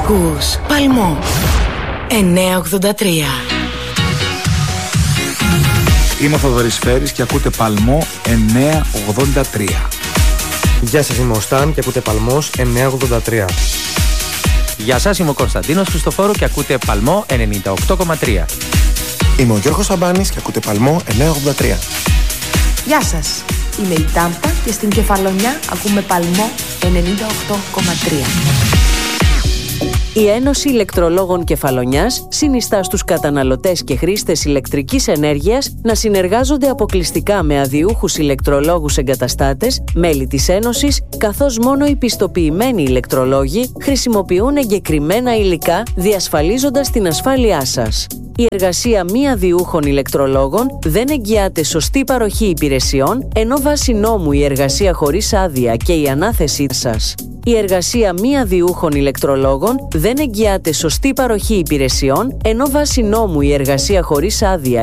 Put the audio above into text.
Ακούς Παλμό 983. Είμαι ο Θοδωρής Φέρης και ακούτε Παλμό 983. Γεια σας, είμαι ο Σταν και ακούτε Παλμός 983. Γεια σας, είμαι ο Κωνσταντίνος Χριστοφόρου και ακούτε Παλμό 98,3. Είμαι ο Γιώργος Σαμπάνης και ακούτε Παλμό 983. Γεια σας, είμαι η Τάμπα και στην Κεφαλονιά ακούμε Παλμό 98,3. Η Ένωση Ηλεκτρολόγων Κεφαλονιάς συνιστά στους καταναλωτές και χρήστες ηλεκτρικής ενέργειας να συνεργάζονται αποκλειστικά με αδειούχους ηλεκτρολόγους εγκαταστάτες, μέλη της Ένωσης, καθώς μόνο οι πιστοποιημένοι ηλεκτρολόγοι χρησιμοποιούν εγκεκριμένα υλικά, διασφαλίζοντας την ασφάλειά σας. Η εργασία μη αδειούχων ηλεκτρολόγων δεν εγγυάται σωστή παροχή υπηρεσιών, ενώ βάσει νόμου η εργασία χωρίς άδεια και η ανάθεσή σας. Η εργασία μη αδειούχων ηλεκτρολόγων δεν εγγυάται σωστή παροχή υπηρεσιών, ενώ βάσει νόμου η εργασία χωρίς άδεια